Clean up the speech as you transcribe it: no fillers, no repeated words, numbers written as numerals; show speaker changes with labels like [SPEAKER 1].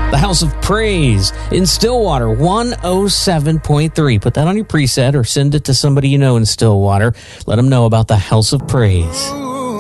[SPEAKER 1] The House of Praise in Stillwater, 107.3. Put that on your preset or send it to somebody you know in Stillwater. Let them know about the House of Praise.